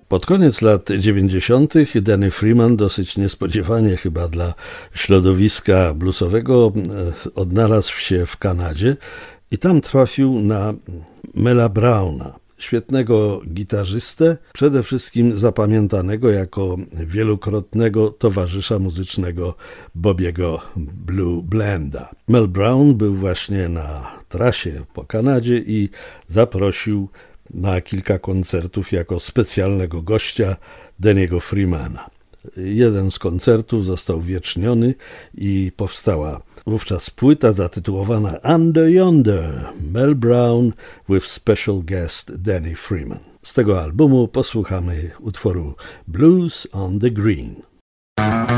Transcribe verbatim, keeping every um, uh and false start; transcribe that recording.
Pod koniec lat dziewięćdziesiątych Danny Freeman dosyć niespodziewanie chyba dla środowiska bluesowego odnalazł się w Kanadzie i tam trafił na Mela Browna, świetnego gitarzystę, przede wszystkim zapamiętanego jako wielokrotnego towarzysza muzycznego Bobiego Blue Blenda. Mel Brown był właśnie na trasie po Kanadzie i zaprosił na kilka koncertów jako specjalnego gościa Danny'ego Freemana. Jeden z koncertów został uwieczniony i powstała wówczas płyta zatytułowana Under Yonder, Mel Brown with special guest Danny Freeman. Z tego albumu posłuchamy utworu Blues on the Green.